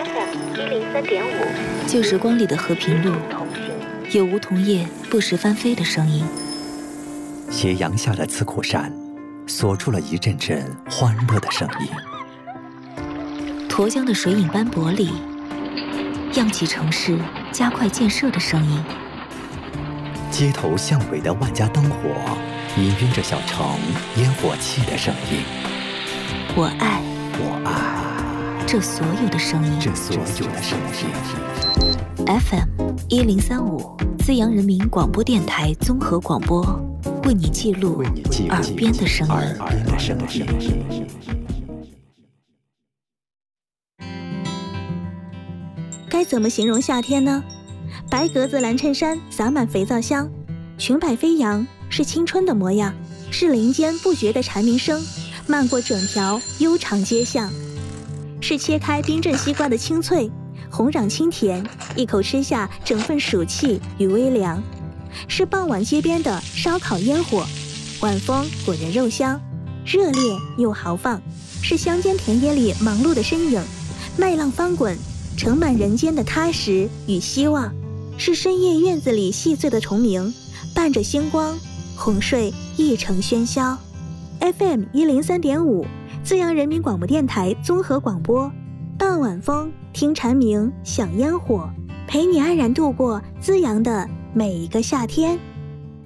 FM103.5， 旧时光里的和平路，有梧桐叶不时翻飞的声音。 斜阳下的刺库山，锁住了一阵阵欢乐的声音。 沱江的水影斑驳里，漾起城市加快建设的声音。 街头巷尾的万家灯火，氤氲着小城烟火气的声音。 我爱这所有的声音。FM1035，资阳人民广播电台综合广播，为你记录耳边的声音。 该怎么形容夏天呢？白格子蓝衬衫洒满肥皂香，裙摆飞扬，是青春的模样，是林间不绝的蝉鸣声，漫过整条悠长街巷，是切开冰镇西瓜的清脆，红壤清甜，一口吃下整份暑气与微凉，是傍晚街边的烧烤烟火，晚风裹人肉香，热烈又豪放，是乡间田野里忙碌的身影，麦浪翻滚，盛满人间的踏实与希望，是深夜院子里细碎的虫鸣，伴着星光，哄睡一城喧嚣。FM103.5，资阳人民广播电台综合广播，傍晚风，听蝉鸣，享烟火，陪你安然度过资阳的每一个夏天。